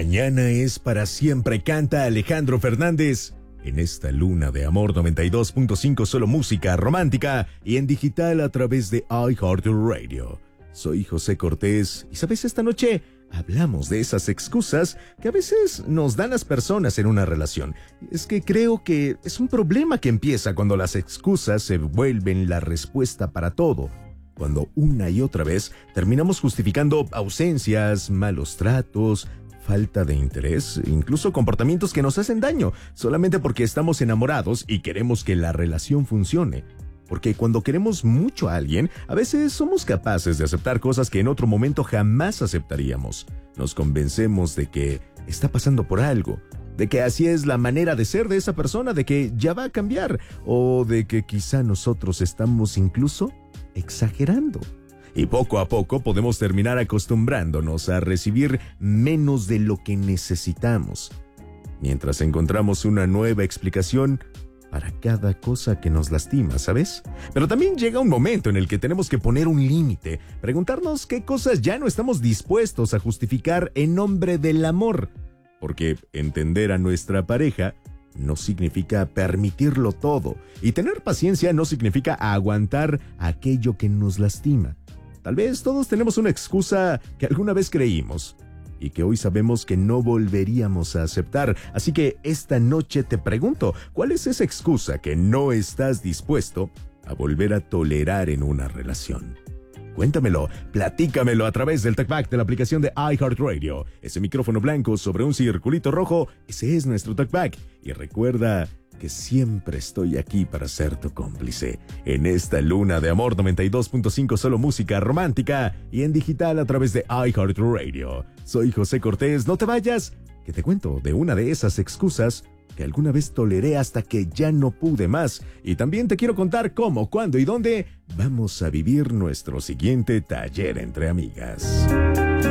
Mañana es para siempre, canta Alejandro Fernández. En esta luna de amor 92.5, solo música romántica y en digital a través de iHeartRadio. Soy José Cortés y sabes, esta noche hablamos de esas excusas que a veces nos dan las personas en una relación. Es que creo que es un problema que empieza cuando las excusas se vuelven la respuesta para todo. Cuando una y otra vez terminamos justificando ausencias, malos tratos, falta de interés, incluso comportamientos que nos hacen daño, solamente porque estamos enamorados y queremos que la relación funcione. Porque cuando queremos mucho a alguien, a veces somos capaces de aceptar cosas que en otro momento jamás aceptaríamos. Nos convencemos de que está pasando por algo, de que así es la manera de ser de esa persona, de que ya va a cambiar, o de que quizá nosotros estamos incluso exagerando. Y poco a poco podemos terminar acostumbrándonos a recibir menos de lo que necesitamos, mientras encontramos una nueva explicación para cada cosa que nos lastima, ¿sabes? Pero también llega un momento en el que tenemos que poner un límite, preguntarnos qué cosas ya no estamos dispuestos a justificar en nombre del amor, porque entender a nuestra pareja no significa permitirlo todo, y tener paciencia no significa aguantar aquello que nos lastima. Tal vez todos tenemos una excusa que alguna vez creímos y que hoy sabemos que no volveríamos a aceptar. Así que esta noche te pregunto, ¿cuál es esa excusa que no estás dispuesto a volver a tolerar en una relación? Cuéntamelo, platícamelo a través del TalkBack de la aplicación de iHeartRadio. Ese micrófono blanco sobre un circulito rojo, ese es nuestro TalkBack. Y recuerda que siempre estoy aquí para ser tu cómplice en esta luna de amor 92.5, solo música romántica y en digital a través de iHeartRadio. Soy José Cortés, no te vayas, que te cuento de una de esas excusas que alguna vez toleré hasta que ya no pude más. Y también te quiero contar cómo, cuándo y dónde vamos a vivir nuestro siguiente taller entre amigas.